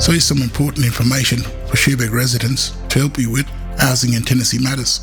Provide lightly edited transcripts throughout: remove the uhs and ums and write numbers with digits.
So here's some important information for Cherbourg residents to help you with housing and tenancy matters.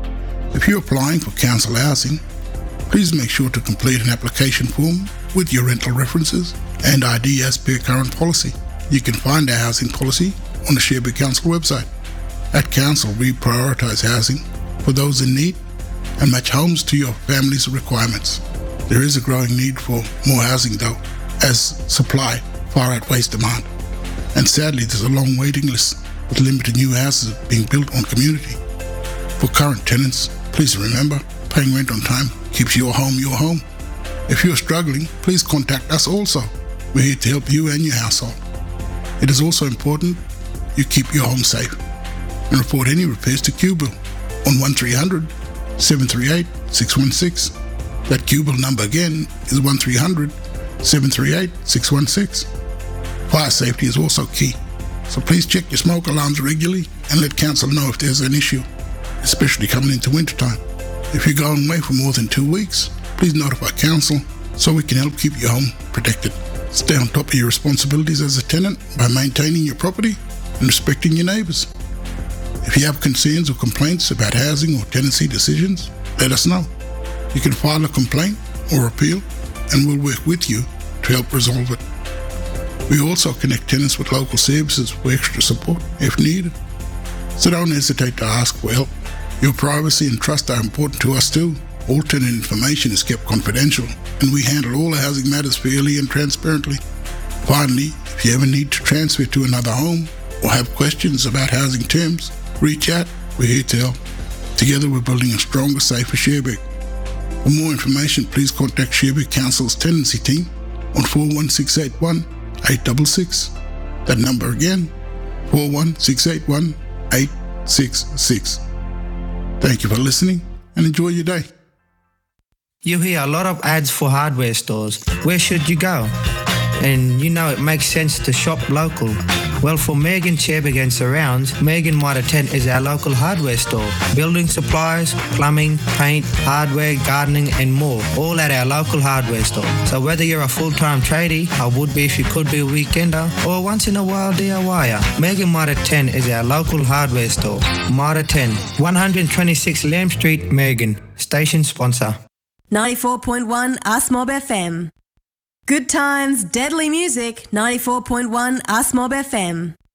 If you're applying for council housing, please make sure to complete an application form with your rental references and ID as per current policy. You can find our housing policy on the Cherbourg Council website. At Council, we prioritise housing for those in need and match homes to your family's requirements. There is a growing need for more housing though, as supply far outweighs demand. And sadly, there's a long waiting list with limited new houses being built on community. For current tenants, please remember, paying rent on time keeps your home your home. If you're struggling, please contact us also. We're here to help you and your household. It is also important you keep your home safe and report any repairs to QBill on 1300 738 616. That QBill number again is 1300 738 616. Fire safety is also key, so please check your smoke alarms regularly and let council know if there's an issue, especially coming into wintertime. If you're going away for more than 2 weeks, please notify council so we can help keep your home protected. Stay on top of your responsibilities as a tenant by maintaining your property and respecting your neighbours. If you have concerns or complaints about housing or tenancy decisions, let us know. You can file a complaint or appeal and we'll work with you to help resolve it. We also connect tenants with local services for extra support if needed. So don't hesitate to ask for help. Your privacy and trust are important to us too. All tenant information is kept confidential and we handle all the housing matters fairly and transparently. Finally, if you ever need to transfer to another home or have questions about housing terms, reach out. We're here to help. Together we're building a stronger, safer Cherbourg. For more information, please contact Cherbourg Council's tenancy team on 41681 866. That number again, 41681 866. Thank you for listening and enjoy your day. You hear a lot of ads for hardware stores. Where should you go? And you know it makes sense to shop local. Well, for Megan, Cherbourg and surrounds, Megan Mitre 10 is our local hardware store. Building supplies, plumbing, paint, hardware, gardening and more, all at our local hardware store. So whether you're a full-time tradie, a would-be if you could be a weekender, or a once-in-a-while DIYer, Megan Mitre 10 is our local hardware store. Mitre 10, 126 Lamb Street, Megan. Station sponsor. 94.1 Asmob FM. Good times, deadly music, 94.1 Asmob FM.